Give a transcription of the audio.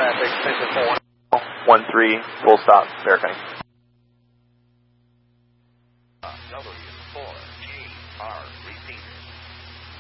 traffic, extension 413, full stop, verifying. W4GR receiver.